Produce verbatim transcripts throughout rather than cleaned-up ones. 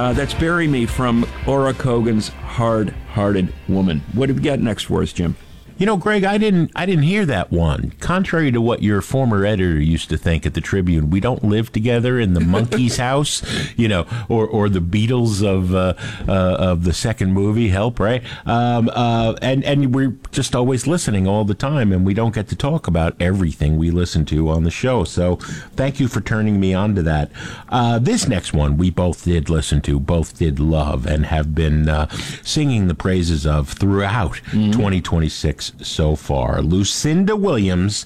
Uh, that's Bury Me from Ora Kogan's Hard-Hearted Woman. What have you got next for us, Jim? You know, Greg, I didn't I didn't hear that one. Contrary to what your former editor used to think at the Tribune, we don't live together in the Monkees' house, you know, or, or the Beatles of uh, uh, of the second movie, Help, right? Um, uh, and, and we're just always listening all the time, and we don't get to talk about everything we listen to on the show. So thank you for turning me on to that. Uh, this next one we both did listen to, both did love, and have been uh, singing the praises of throughout mm-hmm. twenty twenty-six so far. Lucinda Williams,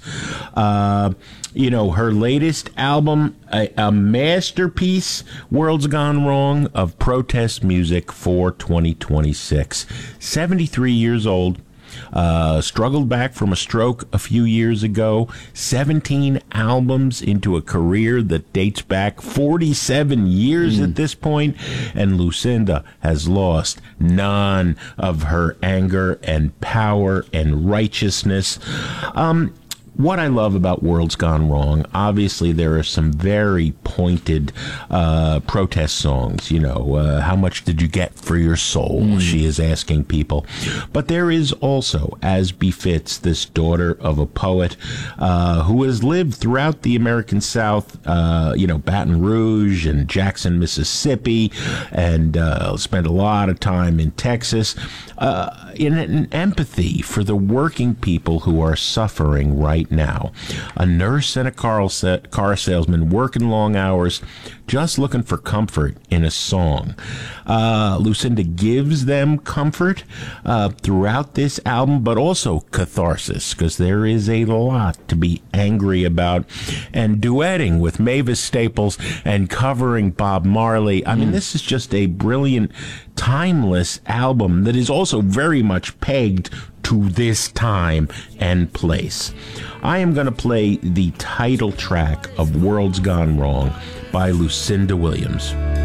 uh, you know, her latest album, a, a masterpiece, World's Gone Wrong, of protest music for twenty twenty-six. seventy-three years old. Uh, struggled back from a stroke a few years ago. seventeen albums into a career that dates back forty-seven years mm. at this point, and Lucinda has lost none of her anger and power and righteousness. Um, What I love about World's Gone Wrong, obviously there are some very pointed uh, protest songs. You know, uh, how much did you get for your soul? Mm. She is asking people. But there is also, as befits this daughter of a poet uh, who has lived throughout the American South, uh, you know, Baton Rouge and Jackson, Mississippi, and uh, spent a lot of time in Texas, uh, in an empathy for the working people who are suffering right now. A nurse and a car, car salesman working long hours, just looking for comfort in a song. Uh, Lucinda gives them comfort uh, throughout this album, but also catharsis, because there is a lot to be angry about. And duetting with Mavis Staples and covering Bob Marley. I mean, mm. this is just a brilliant, timeless album that is also very much pegged to this time and place. I am going to play the title track of World's Gone Wrong by Lucinda Williams.